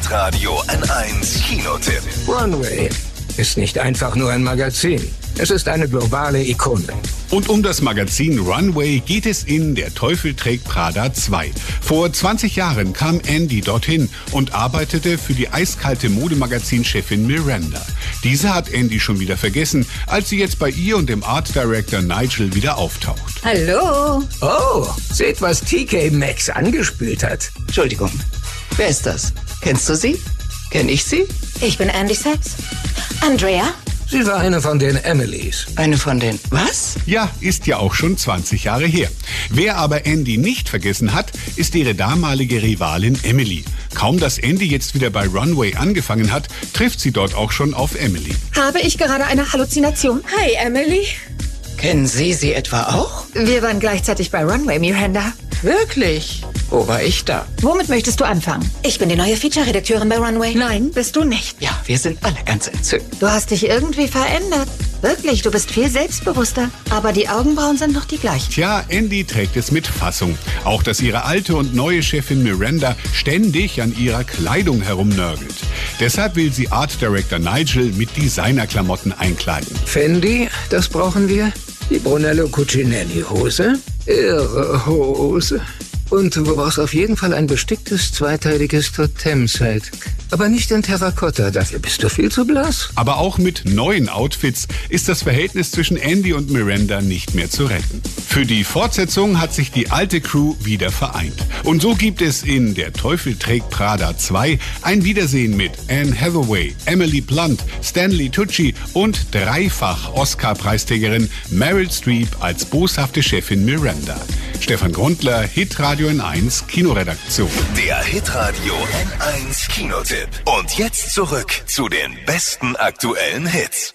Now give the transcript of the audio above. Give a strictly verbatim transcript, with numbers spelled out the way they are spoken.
Hitradio N eins Kinotipp. Runway ist nicht einfach nur ein Magazin. Es ist eine globale Ikone. Und um das Magazin Runway geht es in Der Teufel trägt Prada zwei. Vor zwanzig Jahren kam Andy dorthin und arbeitete für die eiskalte Modemagazin-Chefin Miranda. Diese hat Andy schon wieder vergessen, als sie jetzt bei ihr und dem Art Director Nigel wieder auftaucht. Hallo? Oh, seht, was T K Maxx angespült hat. Entschuldigung, wer ist das? Kennst du sie? Kenn ich sie? Ich bin Andy Sachs. Andrea? Sie war eine von den Emilys. Eine von den... Was? Ja, ist ja auch schon zwanzig Jahre her. Wer aber Andy nicht vergessen hat, ist ihre damalige Rivalin Emily. Kaum, dass Andy jetzt wieder bei Runway angefangen hat, trifft sie dort auch schon auf Emily. Habe ich gerade eine Halluzination? Hi, Emily. Kennen Sie sie etwa auch? Wir waren gleichzeitig bei Runway, Miranda. Wirklich? Wo war ich da? Womit möchtest du anfangen? Ich bin die neue Feature-Redakteurin bei Runway. Nein, bist du nicht. Ja, wir sind alle ganz entzückt. Du hast dich irgendwie verändert. Wirklich, du bist viel selbstbewusster. Aber die Augenbrauen sind noch die gleichen. Tja, Andy trägt es mit Fassung. Auch, dass ihre alte und neue Chefin Miranda ständig an ihrer Kleidung herumnörgelt. Deshalb will sie Art Director Nigel mit Designerklamotten einkleiden. Fendi, das brauchen wir. Die Brunello Cucinelli Hose. Ihre Hose. Und du brauchst auf jeden Fall ein besticktes, zweiteiliges Totemset. Aber nicht in Terrakotta, dafür bist du viel zu blass. Aber auch mit neuen Outfits ist das Verhältnis zwischen Andy und Miranda nicht mehr zu retten. Für die Fortsetzung hat sich die alte Crew wieder vereint. Und so gibt es in Der Teufel trägt Prada zwei ein Wiedersehen mit Anne Hathaway, Emily Blunt, Stanley Tucci und dreifach Oscar-Preisträgerin Meryl Streep als boshafte Chefin Miranda. Stefan Grundler, Hitradio N eins Kinoredaktion. Der Hitradio N eins Kinotipp. Und jetzt zurück zu den besten aktuellen Hits.